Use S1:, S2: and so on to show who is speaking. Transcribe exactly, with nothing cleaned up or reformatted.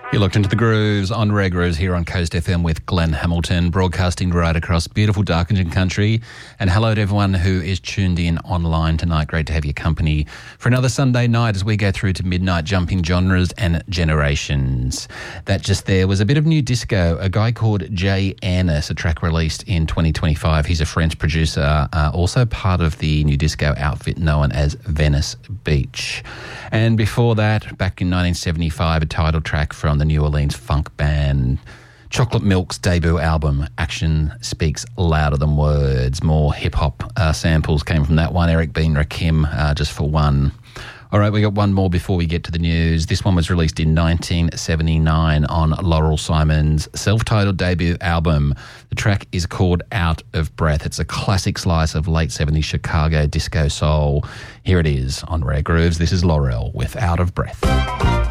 S1: You looked into the grooves on Rare Grooves here on Coast F M with Glenn Hamilton, broadcasting right across beautiful Darkinjung country. And hello to everyone who is tuned in online tonight. Great to have your company for another Sunday night as we go through to midnight, jumping genres and generations. That just there was a bit of new disco. A guy called Jay Annis, a track released in twenty twenty-five. He's a French producer, uh, also part of the new disco outfit known as Venice Beach. And before that, back in nineteen seventy-five, a title track from the New Orleans funk band Chocolate Milk's debut album, Action Speaks Louder Than Words. More hip-hop uh, samples came from that one. Eric B. and Rakim, uh, just for one. All right, we got one more before we get to the news. This one was released in nineteen seventy-nine on Laurel Simon's self-titled debut album. The track is called Out of Breath. It's a classic slice of late seventies Chicago disco soul. Here it is on Rare Grooves. This is Laurel with Out of Breath.